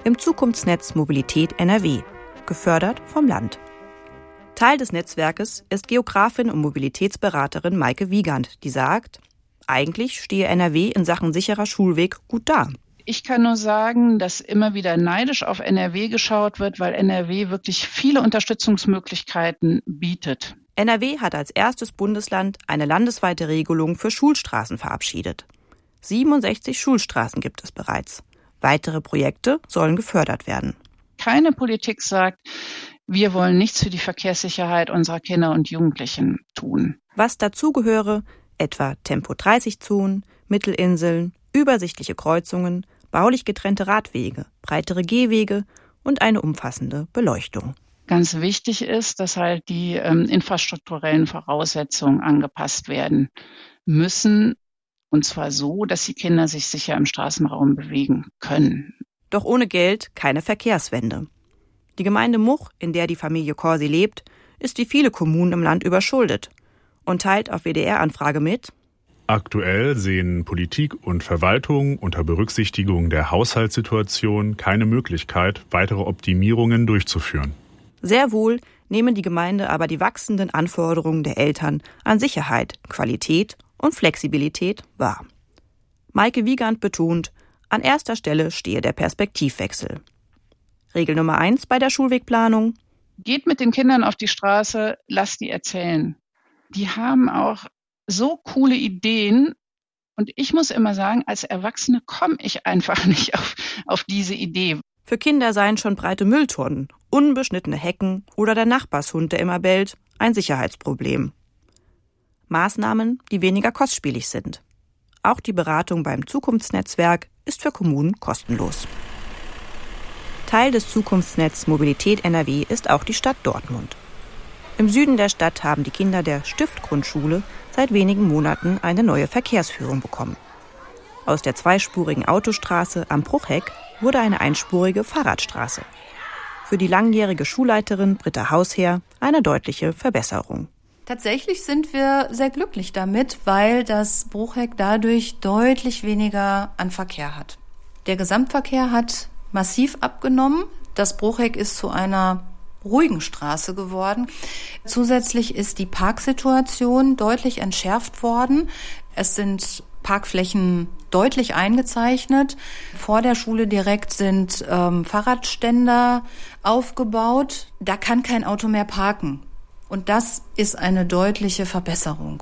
im Zukunftsnetz Mobilität NRW, gefördert vom Land. Teil des Netzwerkes ist Geografin und Mobilitätsberaterin Maike Wiegand, die sagt, eigentlich stehe NRW in Sachen sicherer Schulweg gut da. Ich kann nur sagen, dass immer wieder neidisch auf NRW geschaut wird, weil NRW wirklich viele Unterstützungsmöglichkeiten bietet. NRW hat als erstes Bundesland eine landesweite Regelung für Schulstraßen verabschiedet. 67 Schulstraßen gibt es bereits. Weitere Projekte sollen gefördert werden. Keine Politik sagt, wir wollen nichts für die Verkehrssicherheit unserer Kinder und Jugendlichen tun. Was dazugehöre, etwa Tempo-30-Zonen, Mittelinseln, übersichtliche Kreuzungen, baulich getrennte Radwege, breitere Gehwege und eine umfassende Beleuchtung. Ganz wichtig ist, dass halt die infrastrukturellen Voraussetzungen angepasst werden müssen, und zwar so, dass die Kinder sich sicher im Straßenraum bewegen können. Doch ohne Geld keine Verkehrswende. Die Gemeinde Much, in der die Familie Corsi lebt, ist wie viele Kommunen im Land überschuldet und teilt auf WDR-Anfrage mit: Aktuell sehen Politik und Verwaltung unter Berücksichtigung der Haushaltssituation keine Möglichkeit, weitere Optimierungen durchzuführen. Sehr wohl nehmen die Gemeinde aber die wachsenden Anforderungen der Eltern an Sicherheit, Qualität und Flexibilität wahr. Maike Wiegand betont, an erster Stelle stehe der Perspektivwechsel. Regel Nummer 1 bei der Schulwegplanung: Geht mit den Kindern auf die Straße, lasst die erzählen. Die haben auch so coole Ideen. Und ich muss immer sagen, als Erwachsene komme ich einfach nicht auf diese Idee. Für Kinder seien schon breite Mülltonnen, unbeschnittene Hecken oder der Nachbarshund, der immer bellt, ein Sicherheitsproblem. Maßnahmen, die weniger kostspielig sind. Auch die Beratung beim Zukunftsnetzwerk ist für Kommunen kostenlos. Teil des Zukunftsnetz Mobilität NRW ist auch die Stadt Dortmund. Im Süden der Stadt haben die Kinder der Stift-Grundschule seit wenigen Monaten eine neue Verkehrsführung bekommen. Aus der zweispurigen Autostraße am Bruchheck wurde eine einspurige Fahrradstraße. Für die langjährige Schulleiterin Britta Hausherr eine deutliche Verbesserung. Tatsächlich sind wir sehr glücklich damit, weil das Bruchheck dadurch deutlich weniger an Verkehr hat. Der Gesamtverkehr hat massiv abgenommen. Das Bruchheck ist zu einer ruhigen Straße geworden. Zusätzlich ist die Parksituation deutlich entschärft worden. Es sind Parkflächen deutlich eingezeichnet. Vor der Schule direkt sind Fahrradständer aufgebaut. Da kann kein Auto mehr parken. Und das ist eine deutliche Verbesserung.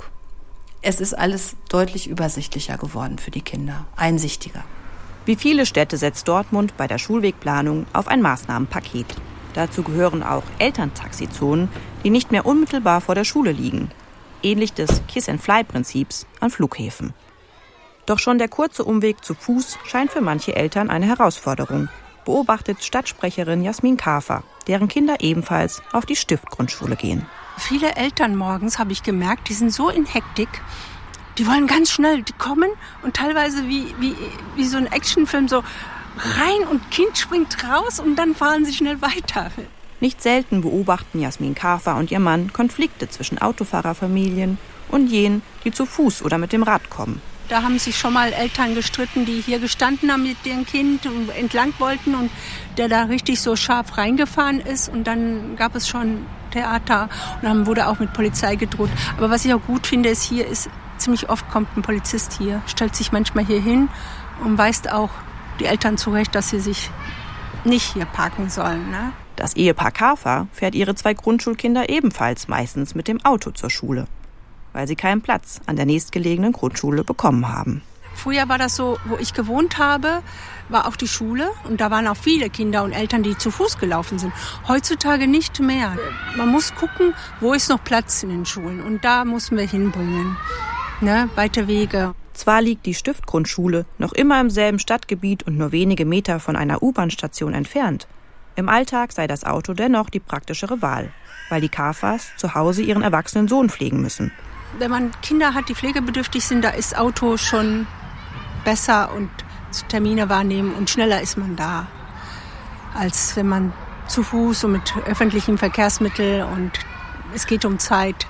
Es ist alles deutlich übersichtlicher geworden für die Kinder, einsichtiger. Wie viele Städte setzt Dortmund bei der Schulwegplanung auf ein Maßnahmenpaket. Dazu gehören auch Elterntaxizonen, die nicht mehr unmittelbar vor der Schule liegen, ähnlich des Kiss-and-Fly-Prinzips an Flughäfen. Doch schon der kurze Umweg zu Fuß scheint für manche Eltern eine Herausforderung, beobachtet Stadtsprecherin Jasmin Kafer, deren Kinder ebenfalls auf die Stift-Grundschule gehen. Viele Eltern morgens, habe ich gemerkt, die sind so in Hektik, die wollen ganz schnell, die kommen und teilweise wie so ein Actionfilm so rein und Kind springt raus und dann fahren sie schnell weiter. Nicht selten beobachten Jasmin Kafer und ihr Mann Konflikte zwischen Autofahrerfamilien und jenen, die zu Fuß oder mit dem Rad kommen. Da haben sich schon mal Eltern gestritten, die hier gestanden haben mit ihrem Kind und entlang wollten und der da richtig so scharf reingefahren ist und dann gab es schon Theater und dann wurde auch mit Polizei gedroht. Aber was ich auch gut finde, ist hier ist ziemlich oft kommt ein Polizist hier, stellt sich manchmal hier hin und weist auch die Eltern zurecht, dass sie sich nicht hier parken sollen. Ne? Das Ehepaar Kafer fährt ihre 2 Grundschulkinder ebenfalls meistens mit dem Auto zur Schule, weil sie keinen Platz an der nächstgelegenen Grundschule bekommen haben. Früher war das so, wo ich gewohnt habe, war auch die Schule und da waren auch viele Kinder und Eltern, die zu Fuß gelaufen sind. Heutzutage nicht mehr. Man muss gucken, wo ist noch Platz in den Schulen und da müssen wir hinbringen. Ne? Weite Wege. Zwar liegt die Stift-Grundschule noch immer im selben Stadtgebiet und nur wenige Meter von einer U-Bahn-Station entfernt. Im Alltag sei das Auto dennoch die praktischere Wahl, weil die Kafers zu Hause ihren erwachsenen Sohn pflegen müssen. Wenn man Kinder hat, die pflegebedürftig sind, da ist Auto schon besser und Termine wahrnehmen und schneller ist man da, als wenn man zu Fuß und mit öffentlichen Verkehrsmitteln und es geht um Zeit.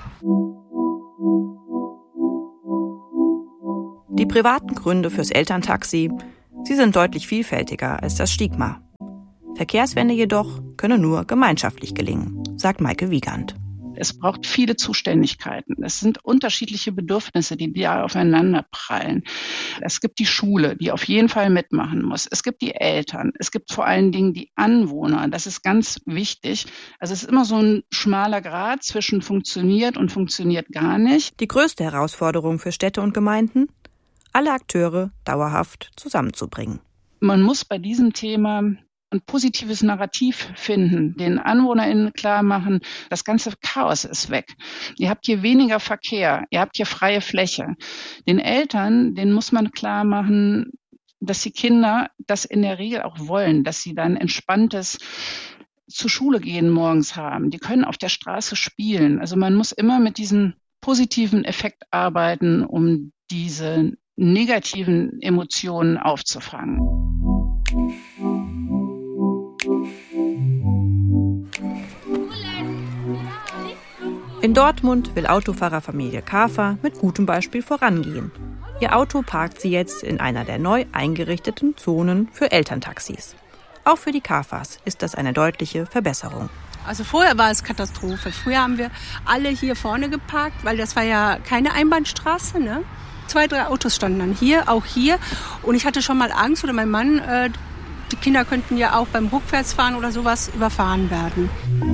Die privaten Gründe fürs Elterntaxi, sie sind deutlich vielfältiger als das Stigma. Verkehrswende jedoch könne nur gemeinschaftlich gelingen, sagt Maike Wiegand. Es braucht viele Zuständigkeiten. Es sind unterschiedliche Bedürfnisse, die da aufeinander prallen. Es gibt die Schule, die auf jeden Fall mitmachen muss. Es gibt die Eltern. Es gibt vor allen Dingen die Anwohner. Das ist ganz wichtig. Also es ist immer so ein schmaler Grat zwischen funktioniert und funktioniert gar nicht. Die größte Herausforderung für Städte und Gemeinden, alle Akteure dauerhaft zusammenzubringen. Man muss bei diesem Thema ein positives Narrativ finden, den AnwohnerInnen klar machen, das ganze Chaos ist weg. Ihr habt hier weniger Verkehr, ihr habt hier freie Fläche. Den Eltern, denen muss man klar machen, dass die Kinder das in der Regel auch wollen, dass sie dann entspanntes zur Schule gehen morgens haben. Die können auf der Straße spielen. Also man muss immer mit diesem positiven Effekt arbeiten, um diese negativen Emotionen aufzufangen. In Dortmund will Autofahrerfamilie Kafer mit gutem Beispiel vorangehen. Ihr Auto parkt sie jetzt in einer der neu eingerichteten Zonen für Elterntaxis. Auch für die Kafers ist das eine deutliche Verbesserung. Also vorher war es Katastrophe. Früher haben wir alle hier vorne geparkt, weil das war ja keine Einbahnstraße, ne? 2, 3 Autos standen dann hier, auch hier. Und ich hatte schon mal Angst, oder mein Mann, die Kinder könnten ja auch beim Rückwärtsfahren oder sowas überfahren werden.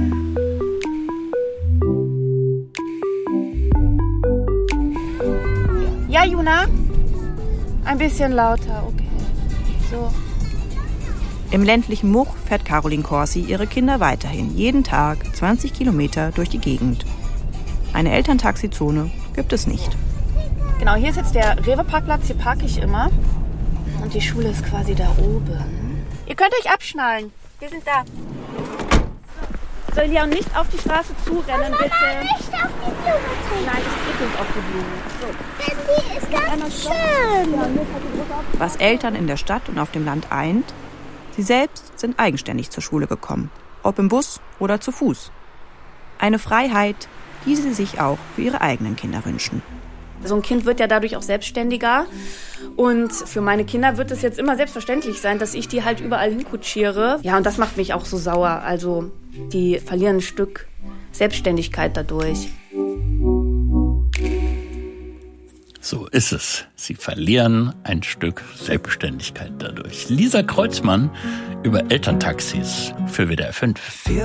Ja, Juna? Ein bisschen lauter, okay. So. Im ländlichen Much fährt Caroline Corsi ihre Kinder weiterhin jeden Tag 20 Kilometer durch die Gegend. Eine Elterntaxizone gibt es nicht. Genau, hier ist jetzt der Rewe-Parkplatz, hier parke ich immer. Und die Schule ist quasi da oben. Ihr könnt euch abschnallen, wir sind da. Soll Leon nicht auf die Straße zurennen, bitte? Nicht auf die Blume zu. Nein, ich drücke nicht auf die Blume. So. Denn die ist ganz schön. Was Eltern in der Stadt und auf dem Land eint, sie selbst sind eigenständig zur Schule gekommen, ob im Bus oder zu Fuß. Eine Freiheit, die sie sich auch für ihre eigenen Kinder wünschen. So ein Kind wird ja dadurch auch selbstständiger. Und für meine Kinder wird es jetzt immer selbstverständlich sein, dass ich die halt überall hinkutschiere. Ja, und das macht mich auch so sauer. Also die verlieren ein Stück Selbstständigkeit dadurch. So ist es. Sie verlieren ein Stück Selbstständigkeit dadurch. Lisa Kreuzmann über Elterntaxis für WDR 5.